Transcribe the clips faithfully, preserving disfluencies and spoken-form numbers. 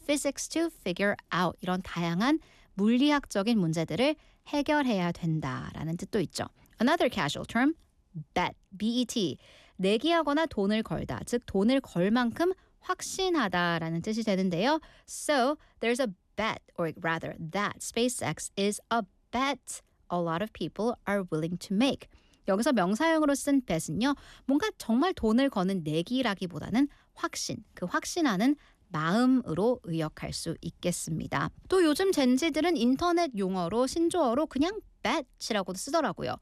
physics to figure out. 이런 다양한 물리학적인 문제들을 해결해야 된다라는 뜻도 있죠. Another casual term, bet, B-E-T. 내기하거나 돈을 걸다, 즉 돈을 걸 만큼 확신하다라는 뜻이 되는데요. So there's a bet, or rather that SpaceX is a bet a lot of people are willing to make. 여기서 명사형으로 쓴 bet은요. 뭔가 정말 돈을 거는 내기라기보다는 확신, 그 확신하는 마음으로 의역할 수 있겠습니다. 또 요즘 젠지들은 인터넷 용어로 신조어로 그냥 bet이라고도 쓰더라고요.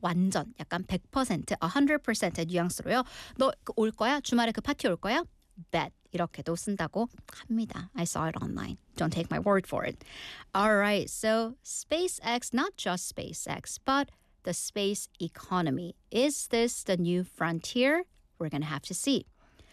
완전 약간 백 퍼센트, 백 퍼센트의 뉘앙스로요. 너 올 거야? 주말에 그 파티 올 거야? Bet 이렇게도 쓴다고 합니다. I saw it online. Don't take my word for it. Alright, so SpaceX, not just SpaceX, but the space economy. Is this the new frontier? We're going to have to see.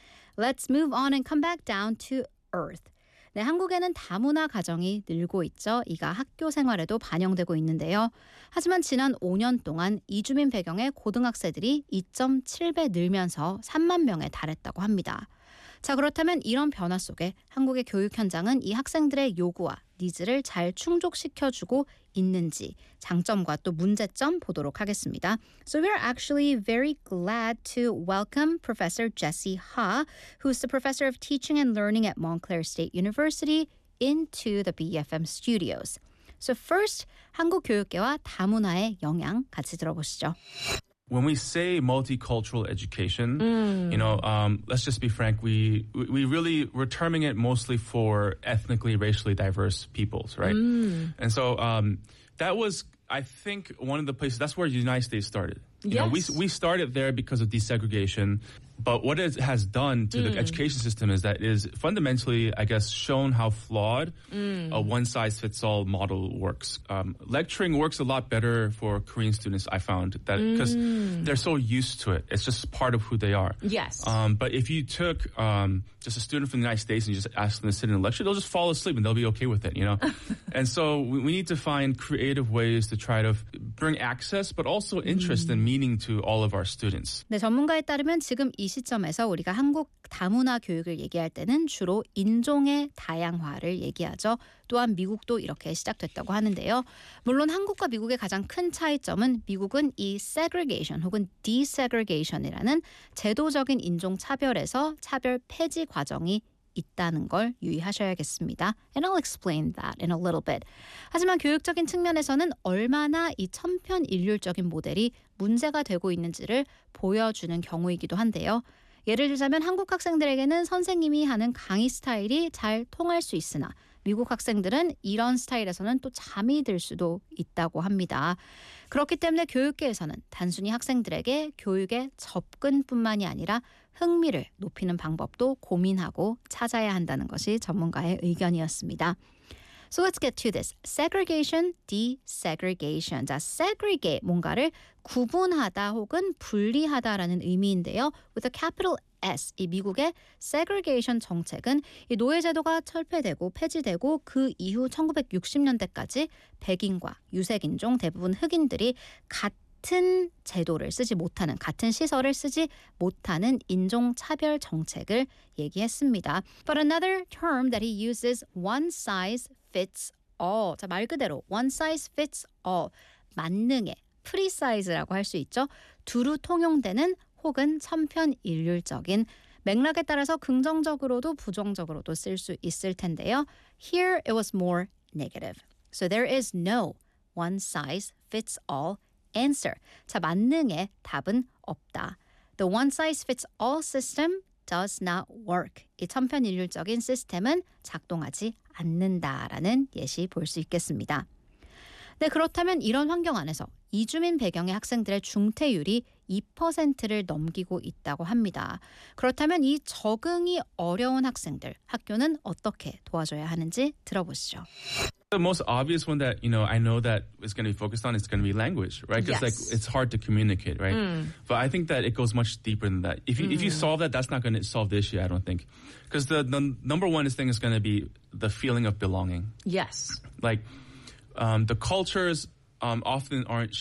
Let's move on and come back down to Earth. 네, 한국에는 다문화 가정이 늘고 있죠. 이가 학교 생활에도 반영되고 있는데요. 하지만 지난 오 년 동안 이주민 배경의 고등학생들이 이 점 칠 배 늘면서 삼만 명에 달했다고 합니다. 자, 그렇다면 이런 변화 속에 한국의 교육 현장은 이 학생들의 요구와 니즈를 잘 충족시켜주고 있는지 장점과 또 문제점 보도록 하겠습니다. So we're actually very glad to welcome Professor Jessie Ha, who's the Professor of Teaching and Learning at Montclair State University, into the B F M studios. So first, 한국 교육계와 다문화의 영향 같이 들어보시죠. When we say multicultural education, mm. you know, um, let's just be frank, we we really, we're terming it mostly for ethnically, racially diverse peoples, right? Mm. And so um, that was, I think, one of the places, that's where the United States started. You yes. know, we, we started there because of desegregation. But what it has done to mm. the education system is that it is fundamentally, I guess, shown how flawed mm. a one-size-fits-all model works. Um, lecturing works a lot better for Korean students, I found, that because mm. they're so used to it. It's just part of who they are. Yes. Um, but if you took um, just a student from the United States and you just ask them to sit in a lecture, they'll just fall asleep and they'll be okay with it, you know? And so we, we need to find creative ways to try to bring access, but also interest mm. and meaning to all of our students. 네, 전문가에 따르면 지금 이 시점에서 우리가 한국 다문화 교육을 얘기할 때는 주로 인종의 다양화를 얘기하죠. 또한 미국도 이렇게 시작됐다고 하는데요. 물론 한국과 미국의 가장 큰 차이점은 미국은 이 segregation 혹은 desegregation이라는 제도적인 인종 차별에서 차별 폐지 과정이 있다는 걸 유의하셔야겠습니다. And I'll explain that in a little bit. 하지만 교육적인 측면에서는 얼마나 이 천편일률적인 모델이 문제가 되고 있는지를 보여주는 경우이기도 한데요. 예를 들자면 한국 학생들에게는 선생님이 하는 강의 스타일이 잘 통할 수 있으나 미국 학생들은 이런 스타일에서는 또 잠이 들 수도 있다고 합니다. 그렇기 때문에 교육계에서는 단순히 학생들에게 교육의 접근뿐만이 아니라 흥미를 높이는 방법도 고민하고 찾아야 한다는 것이 전문가의 의견이었습니다. So let's get to this. Segregation, desegregation. 자, segregate, 뭔가를 구분하다 혹은 분리하다라는 의미인데요. With a capital S, 이 미국의 segregation 정책은 이 노예제도가 철폐되고 폐지되고 그 이후 천구백육십 년대까지 백인과 유색인종, 대부분 흑인들이 같은 제도를 쓰지 못하는, 같은 시설을 쓰지 못하는 인종차별 정책을 얘기했습니다. But another term that he uses, one size fits all. 자, 말 그대로 one size fits all. 만능의 프리사이즈라고 할 수 있죠. 두루 통용되는 혹은 천편일률적인, 맥락에 따라서 긍정적으로도 부정적으로도 쓸 수 있을 텐데요. Here it was more negative. So there is no one size fits all answer. 자, 만능의 답은 없다. The one size fits all system does not work. 이 천편일률적인 시스템은 작동하지 않는다라는 예시 볼 수 있겠습니다. 네, 그렇다면 이런 환경 안에서 이주민 배경의 학생들의 중퇴율이 이 퍼센트를 넘기고 있다고 합니다. 그렇다면 이 적응이 어려운 학생들, 학교는 어떻게 도와줘야 하는지 들어보시죠. The most obvious one that, you know, I know that is going to be focused on is going to be language, right? Because Yes. like it's hard to communicate, right? Mm. But I think that it goes much deeper than that. If you, mm. if you solve that, that's not going to solve the issue, I don't think. Because the, the number one thing is going to be the feeling of belonging. Yes. Like um, the cultures um, often aren't shift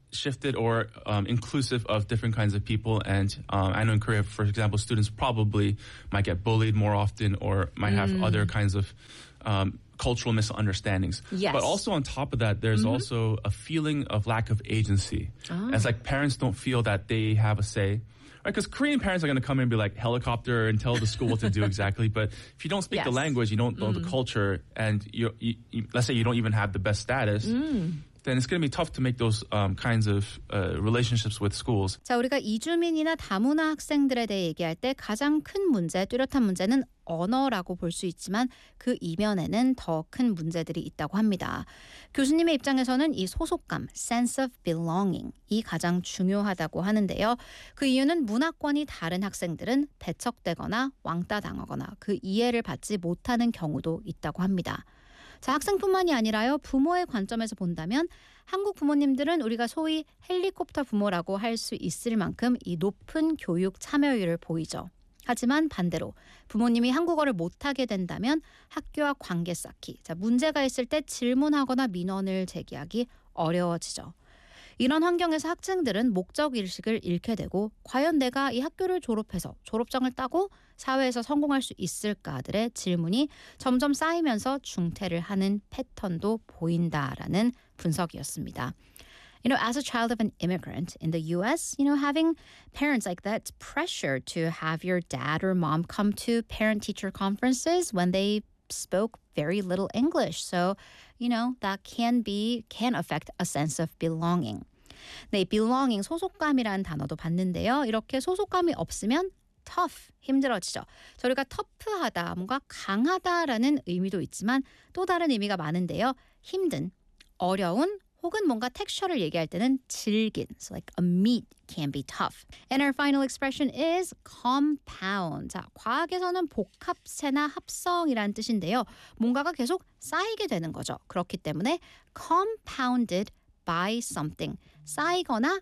shifted or um, inclusive of different kinds of people. And um, I know in Korea, for example, students probably might get bullied more often or might have Mm. other kinds of um, cultural misunderstandings. Yes. But also on top of that, there's Mm-hmm. also a feeling of lack of agency. Oh. It's like parents don't feel that they have a say. Because Korean parents are going to come in and be like helicopter and tell the school what to do exactly. But if you don't speak the Yes. language, you don't know the culture, and you, you, you, let's say you don't even have the best status, then it's going to be tough to make those um, kinds of uh, relationships with schools. 자, 우리가 이주민이나 다문화 학생들에 대해 얘기할 때 가장 큰 문제, 뚜렷한 문제는 언어라고 볼 수 있지만 그 이면에는 더 큰 문제들이 있다고 합니다. 교수님의 입장에서는 이 소속감, sense of belonging 이 가장 중요하다고 하는데요. 그 이유는 문화권이 다른 학생들은 배척되거나 왕따 당하거나 그 이해를 받지 못하는 경우도 있다고 합니다. 자, 학생뿐만이 아니라요. 부모의 관점에서 본다면 한국 부모님들은 우리가 소위 헬리콥터 부모라고 할 수 있을 만큼 이 높은 교육 참여율을 보이죠. 하지만 반대로 부모님이 한국어를 못하게 된다면 학교와 관계 쌓기, 자, 문제가 있을 때 질문하거나 민원을 제기하기 어려워지죠. 이런 환경에서 학생들은 목적의식을 잃게 되고 과연 내가 이 학교를 졸업해서 졸업장을 따고 사회에서 성공할 수 있을까들의 질문이 점점 쌓이면서 중퇴를 하는 패턴도 보인다라는 분석이었습니다. You know, as a child of an immigrant in the U S, you know, having parents like that pressure to have your dad or mom come to parent-teacher conferences when they spoke very little English. So, you know, that can be, can affect a sense of belonging. 네, belonging, 소속감이라는 단어도 봤는데요. 이렇게 소속감이 없으면 tough, 힘들어지죠. 저희가 터프하다, 뭔가 강하다라는 의미도 있지만 또 다른 의미가 많은데요. 힘든, 어려운, 혹은 뭔가 텍스처를 얘기할 때는 질긴. So like a meat can be tough. And our final expression is compound. 자, 과학에서는 복합세나 합성이라는 뜻인데요. 뭔가가 계속 쌓이게 되는 거죠. 그렇기 때문에 compounded by something. 쌓이거나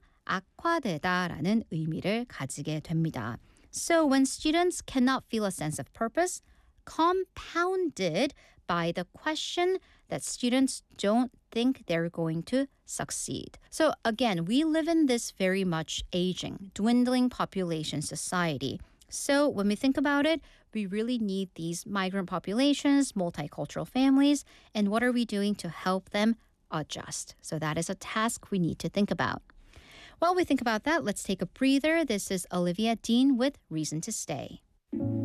악화되다라는 의미를 가지게 됩니다. So when students cannot feel a sense of purpose, compounded by the question that students don't think they're going to succeed. So again, we live in this very much aging, dwindling population society. So when we think about it, we really need these migrant populations, multicultural families, and what are we doing to help them adjust? So that is a task we need to think about. While we think about that, let's take a breather. This is Olivia Dean with Reason to Stay.